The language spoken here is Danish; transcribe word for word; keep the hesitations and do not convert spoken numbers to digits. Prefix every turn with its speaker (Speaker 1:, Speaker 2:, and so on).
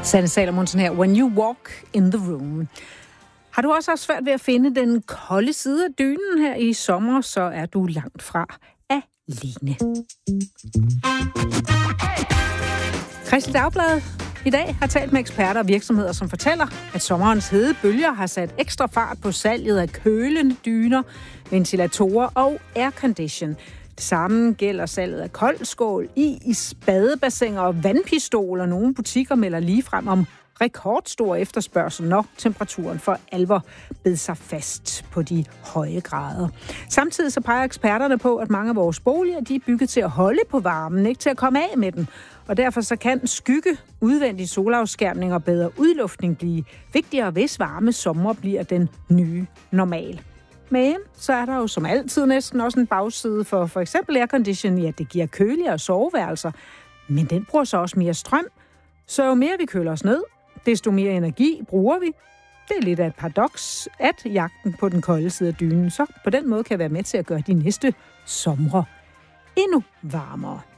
Speaker 1: Sanne Salomonsen her. When you walk in the room. Har du også haft svært ved at finde den kolde side af dynen her i sommer, så er du langt fra alene. Kristeligt Dagblad i dag har talt med eksperter og virksomheder, som fortæller, at sommerens hede bølger har sat ekstra fart på salget af kølende dyner, ventilatorer og aircondition. Det samme gælder salget af koldskål, is, badebassiner og vandpistoler. Nogle butikker melder ligefrem om rekordstor efterspørgsel, når temperaturen for alvor bed sig fast på de høje grader. Samtidig så peger eksperterne på, at mange af vores boliger de er bygget til at holde på varmen, ikke til at komme af med den. Og derfor så kan skygge, udvendig solafskærmning og bedre udluftning blive vigtigere, hvis varme sommer bliver den nye normal. Men så er der jo som altid næsten også en bagside for for eksempel aircondition, ja, det giver køligere soveværelser, men den bruger så også mere strøm. Så jo mere vi køler os ned, desto mere energi bruger vi. Det er lidt af et paradoks, at jagten på den kolde side af dynen så på den måde kan være med til at gøre de næste somre endnu varmere.